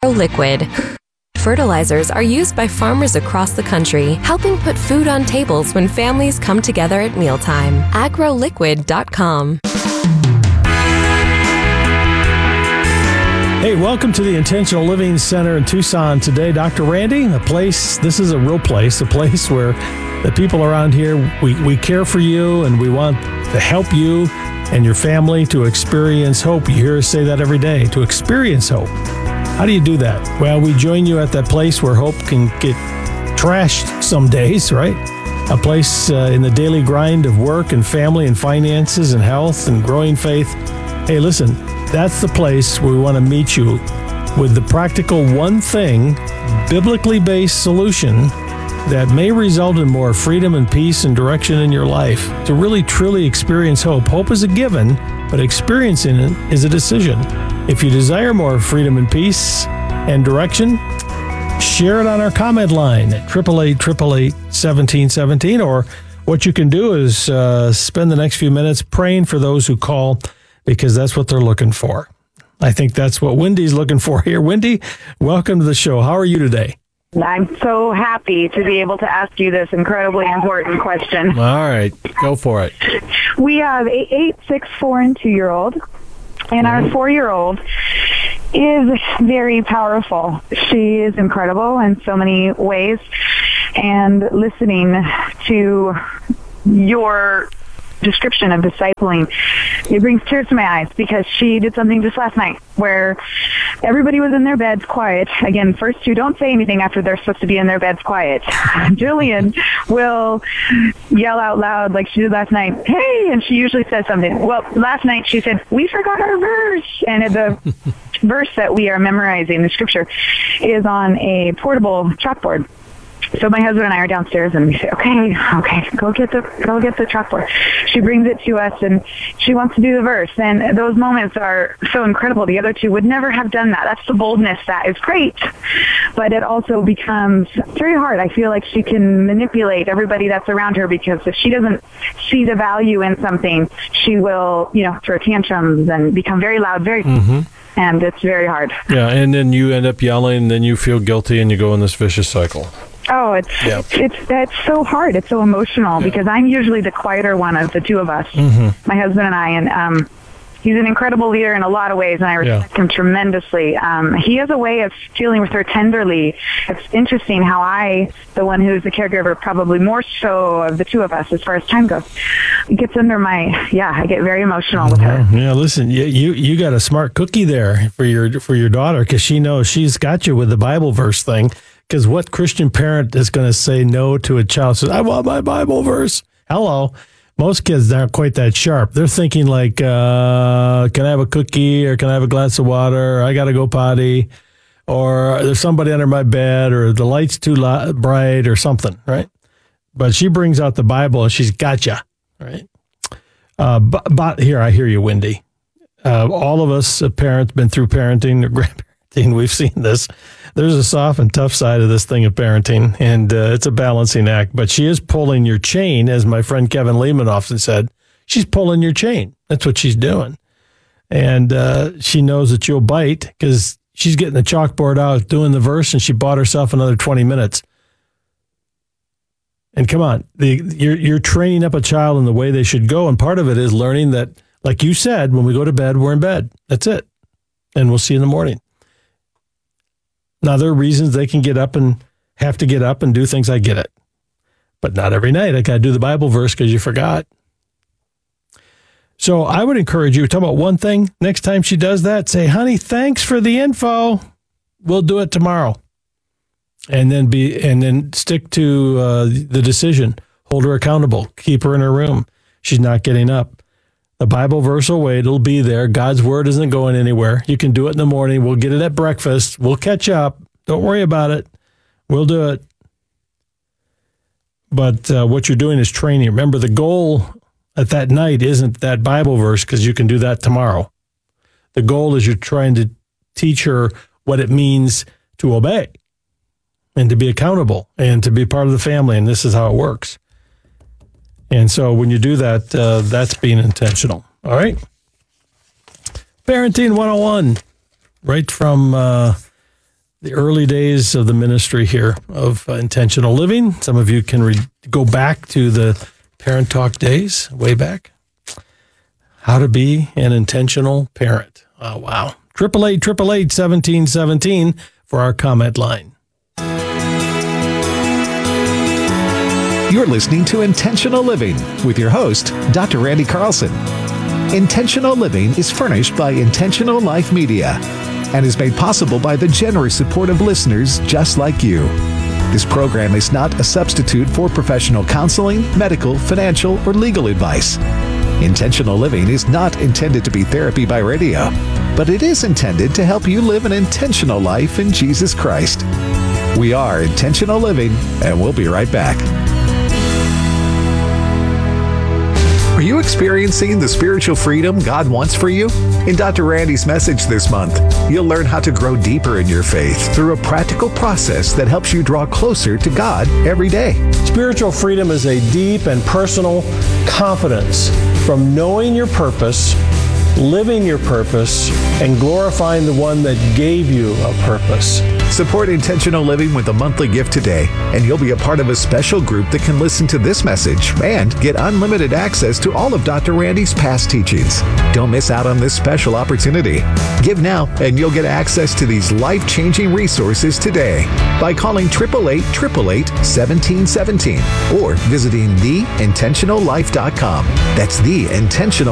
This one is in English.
Liquid. Fertilizers are used by farmers across the country, helping put food on tables when families come together at mealtime. agroliquid.com. Hey, welcome to the Intentional Living Center in Tucson today. Dr. Randy, this is a real place, a place where the people around here, we care for you and we want to help you and your family to experience hope. You hear us say that every day, to experience hope. How do you do that? Well, we join you at that place where hope can get trashed some days, right? A place in the daily grind of work and family and finances and health and growing faith. Hey, listen, that's the place where we want to meet you with the practical one thing, biblically based solution that may result in more freedom and peace and direction in your life. To really truly experience hope. Hope is a given, but experiencing it is a decision. If you desire more freedom and peace and direction, share it on our comment line at 888-888-1717. Or what you can do is spend the next few minutes praying for those who call, because that's what they're looking for. I think that's what Wendy's looking for here. Wendy, welcome to the show. How are you today? I'm so happy to be able to ask you this incredibly important question. All right, go for it. We have a 8, 6, 4, and 2-year-old, and our 4-year-old is very powerful. She is incredible in so many ways, and listening to your description of discipling, it brings tears to my eyes, because she did something just last night where everybody was in their beds quiet. Again, first two don't say anything after they're supposed to be in their beds quiet. Julian will yell out loud like she did last night, hey, and she usually says something. Well, last night she said, we forgot our verse. And the verse that we are memorizing, the scripture, is on a portable chalkboard. So my husband and I are downstairs, and we say, okay, go get the chalkboard. She brings it to us, and she wants to do the verse. And those moments are so incredible. The other two would never have done that. That's the boldness that is great. But it also becomes very hard. I feel like she can manipulate everybody that's around her, because if she doesn't see the value in something, she will, throw tantrums and become very loud, and it's very hard. Yeah, and then you end up yelling, and then you feel guilty, and you go in this vicious cycle. Oh, it's so hard. It's so emotional, because I'm usually the quieter one of the two of us, my husband and I, and he's an incredible leader in a lot of ways, and I respect him tremendously. He has a way of dealing with her tenderly. It's interesting how I, the one who's the caregiver, probably more so of the two of us as far as time goes, it gets under I get very emotional with her. Yeah, listen, you got a smart cookie there for your daughter, because she knows she's got you with the Bible verse thing. Because what Christian parent is going to say no to a child who says, I want my Bible verse? Hello. Most kids aren't quite that sharp. They're thinking like, can I have a cookie, or can I have a glass of water? Or I got to go potty, or there's somebody under my bed, or the light's too bright, or something, right? But she brings out the Bible, and she's got you, right? But here, I hear you, Wendy. All of us parents been through parenting or grandparenting. We've seen this. There's a soft and tough side of this thing of parenting, and it's a balancing act. But she is pulling your chain, as my friend Kevin Lehman often said. She's pulling your chain. That's what she's doing. And she knows that you'll bite, because she's getting the chalkboard out, doing the verse, and she bought herself another 20 minutes. And come on, you're training up a child in the way they should go, and part of it is learning that, like you said, when we go to bed, we're in bed. That's it. And we'll see you in the morning. Now, there are reasons they can get up and have to get up and do things. I get it. But not every night. I got to do the Bible verse because you forgot. So I would encourage you to talk about one thing. Next time she does that, say, honey, thanks for the info. We'll do it tomorrow. And then stick to the decision. Hold her accountable. Keep her in her room. She's not getting up. The Bible verse will wait. It'll be there. God's word isn't going anywhere. You can do it in the morning. We'll get it at breakfast. We'll catch up. Don't worry about it. We'll do it. But what you're doing is training. Remember, the goal at that night isn't that Bible verse, because you can do that tomorrow. The goal is you're trying to teach her what it means to obey and to be accountable and to be part of the family. And this is how it works. And so when you do that, that's being intentional. All right. Parenting 101, right from the early days of the ministry here of intentional living. Some of you can go back to the Parent Talk days way back. How to be an intentional parent. Oh, wow. 888-888-1717 for our comment line. You're listening to Intentional Living with your host, Dr. Randy Carlson. Intentional Living is furnished by Intentional Life Media and is made possible by the generous support of listeners just like you. This program is not a substitute for professional counseling, medical, financial, or legal advice. Intentional Living is not intended to be therapy by radio, but it is intended to help you live an intentional life in Jesus Christ. We are Intentional Living, and we'll be right back. Are you experiencing the spiritual freedom God wants for you? In Dr. Randy's message this month, you'll learn how to grow deeper in your faith through a practical process that helps you draw closer to God every day. Spiritual freedom is a deep and personal confidence from knowing your purpose, living your purpose, and glorifying the one that gave you a purpose. Support Intentional Living with a monthly gift today, and you'll be a part of a special group that can listen to this message and get unlimited access to all of Dr. Randy's past teachings. Don't miss out on this special opportunity. Give now, and you'll get access to these life-changing resources today by calling 888-888-1717 or visiting theintentionallife.com. That's theintentional